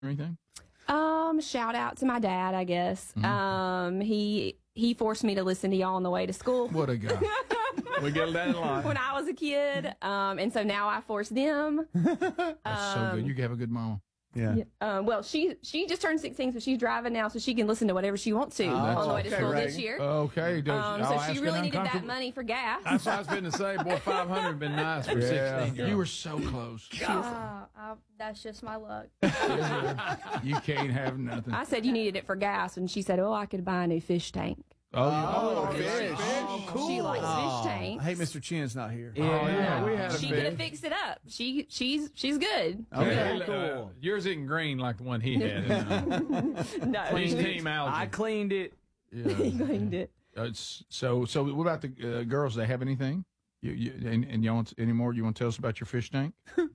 or anything? Shout out to my dad, I guess. He forced me to listen to y'all on the way to school. What a guy. We get that a lot. When I was a kid. And so now I force them. That's so good. You have a good mama. Yeah. Well, she just turned 16, so she's driving now, so she can listen to whatever she wants to on the way to school this year. Okay. So she really needed that money for gas. That's what I was going to say. Boy, 500 would been nice for 16. You were so close. That's just my luck. You can't have nothing. I said you needed it for gas, and she said, "Oh, I could buy a new fish tank." Fish. Oh, cool. She likes fish tanks. Hey, Mr. Chin's not here. Yeah, we had a She fish. could have fixed it up. She's good. Okay, Cool. Yours isn't green like the one he had. No, Clean team algae. I cleaned it. he cleaned it. So what about the girls? Do they have anything? And you want any more? You want to tell us about your fish tank?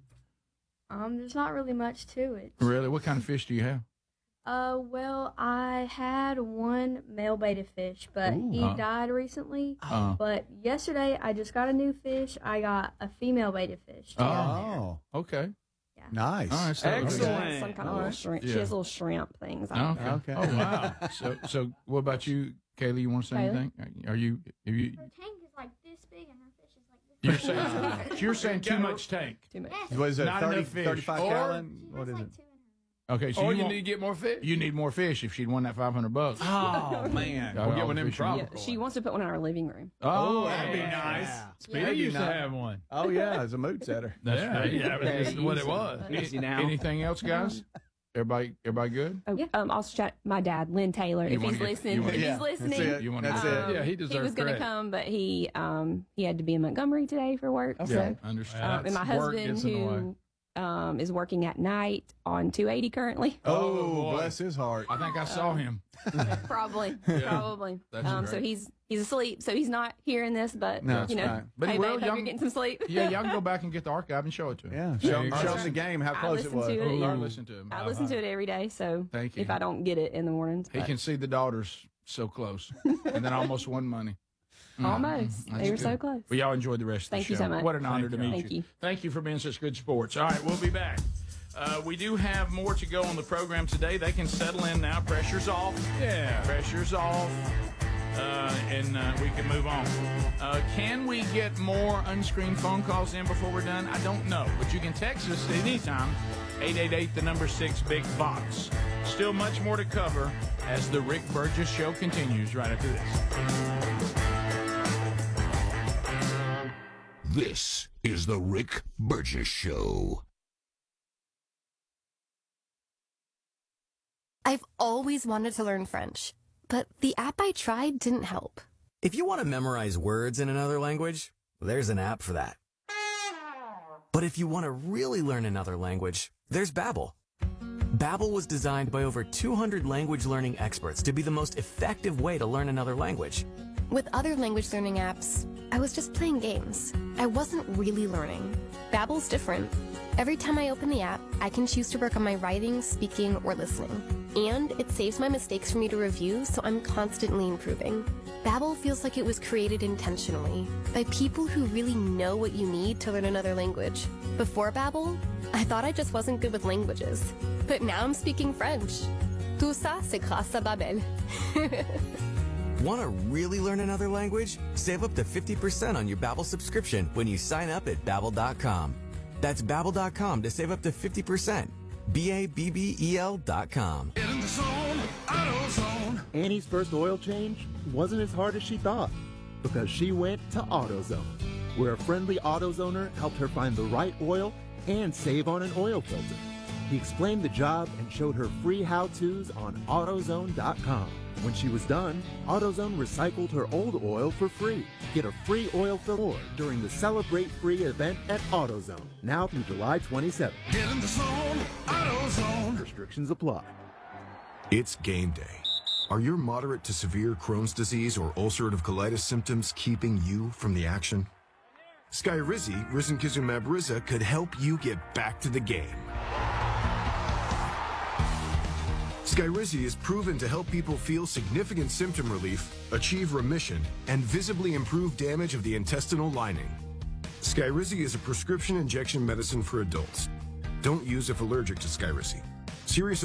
There's not really much to it. Really? What kind of fish do you have? Well, I had one male betta fish, but he died recently. But yesterday, I just got a new fish. I got a female betta fish. Oh, okay. Yeah. Nice. All right. So Excellent. Some kind of little shrimp. Yeah. She has little shrimp things. Okay. Oh wow. So what about you, Kaylee? You want to say Kaylee? anything? Are you? Her tank is like this big, and her fish is like this You're big. saying you're saying too much tank. Too much. What is it? Not 30, enough fish. 35 Or- gallon? She What has is like it? 2 in her. Okay. So Or you you want- need to get more fish. You need more fish if she'd won that $500. Oh, man. Got We'll get all one the in fish you want. tropical. She wants to put one in our living room. Oh, that'd be nice. I used to have one. Oh, yeah, it's a mood setter. That's great. Yeah, this is what it was. Easy now. Anything else, guys? Everybody good? Oh, also shout my dad, Lynn Taylor, if wanna he's get- listening. you wanna- If Yeah, he's listening, that's it. You wanna- That's Um, it. Yeah, he he deserves was going to credit. come, but he had to be in Montgomery today for work. So, Understand. and my Work husband, gets in the way. who is working at night on 280 currently. Oh, bless his heart. I think I saw him. Probably. That's So great. he's asleep, so he's not hearing this, but No, that's you know, fine. But hey, he will, babe, hope young- you're getting some sleep. Yeah, y'all can go back and get the archive and show it to him. Yeah, There show you go. him the game, how close it listen was. to it. I listen to him. I listen to it every day, so Thank you. if I don't get it in the mornings, He but can see the daughters so close, and then almost won money. almost. That's They were good. so close. Well, y'all enjoyed the rest of the Thank show. you so much. What an honor to meet Thank you. Thank you for being such good sports. All right, we'll be back. We do have more to go on the program today. They can settle in now. Pressure's off. Yeah. Pressure's off. And we can move on. Can we get more unscreened phone calls in before we're done? I don't know. But you can text us anytime. 888, the number 6, big box. Still much more to cover as the Rick Burgess Show continues right after this. This is the Rick Burgess Show. I've always wanted to learn French, but the app I tried didn't help. If you want to memorize words in another language, there's an app for that. But if you want to really learn another language, there's Babbel. Babbel was designed by over 200 language learning experts to be the most effective way to learn another language. With other language learning apps, I was just playing games. I wasn't really learning. Babbel's different. Every time I open the app, I can choose to work on my writing, speaking, or listening. And it saves my mistakes for me to review, so I'm constantly improving. Babbel feels like it was created intentionally by people who really know what you need to learn another language. Before Babbel, I thought I just wasn't good with languages. But now I'm speaking French. Tout ça, c'est grâce à Babbel. Want to really learn another language? Save up to 50% on your Babbel subscription when you sign up at Babbel.com. That's Babbel.com to save up to 50%. Babbel.com. Annie's first oil change wasn't as hard as she thought because she went to AutoZone, where a friendly AutoZoner helped her find the right oil and save on an oil filter. He explained the job and showed her free how-tos on AutoZone.com. When she was done, AutoZone recycled her old oil for free. Get a free oil filter during the Celebrate Free event at AutoZone, now through July 27th. Get in the zone, AutoZone. Restrictions apply. It's game day. Are your moderate to severe Crohn's disease or ulcerative colitis symptoms keeping you from the action? Skyrizi, risankizumab Riza, could help you get back to the game. Skyrizi is proven to help people feel significant symptom relief, achieve remission, and visibly improve damage of the intestinal lining. Skyrizi is a prescription injection medicine for adults. Don't use if allergic to Skyrizi. Serious